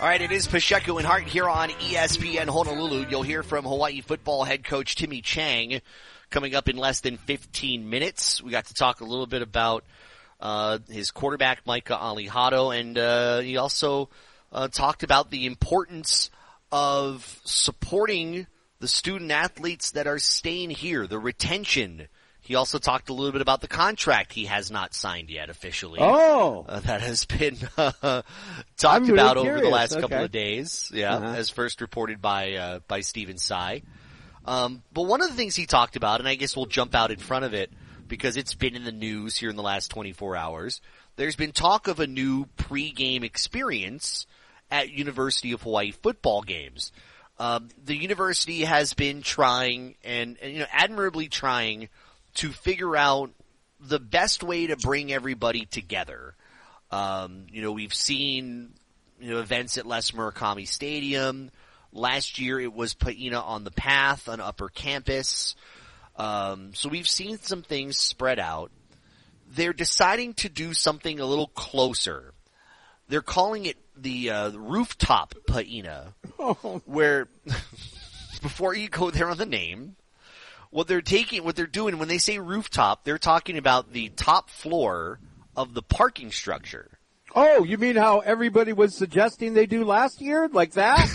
All right, it is Pacheco and Hart here on ESPN Honolulu. You'll hear from Hawaii football head coach Timmy Chang coming up in less than 15 minutes. We got to talk a little bit about his quarterback, Micah Alihado, and he also talked about the importance of supporting the student athletes that are staying here, the retention. He also talked a little bit about the contract he has not signed yet officially. That has been talked about over the last couple of days. As first reported by Stephen Tsai. But one of the things he talked about, and I guess we'll jump out in front of it because it's been in the news here in the last 24 hours. There's been talk of a new pregame experience at University of Hawaii football games. The university has been trying and admirably trying to figure out the best way to bring everybody together. We've seen, events at Les Murakami Stadium. Last year it was Paina on the Path on Upper Campus. So we've seen some things spread out. They're deciding to do something a little closer. They're calling it the rooftop Paina, where before you go there on the name, what they're doing when they say rooftop, they're talking about the top floor of the parking structure. Oh, you mean how everybody was suggesting they do last year? Like that?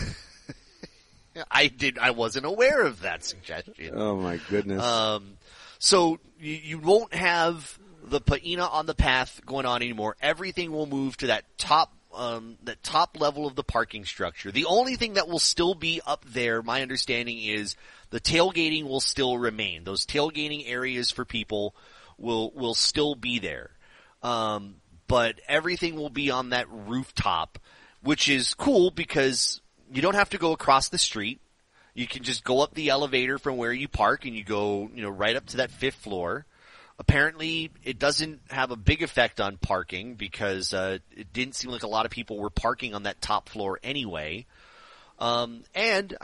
I wasn't aware of that suggestion. Oh my goodness. So you won't have the Paina on the Path going on anymore. Everything will move to that top level of the parking structure. The only thing that will still be up there, my understanding is, the tailgating will still remain. Those tailgating areas for people will still be there. But everything will be on that rooftop, which is cool because you don't have to go across the street. You can just go up the elevator from where you park and you go, right up to that 5th floor. Apparently, it doesn't have a big effect on parking because it didn't seem like a lot of people were parking on that top floor anyway. And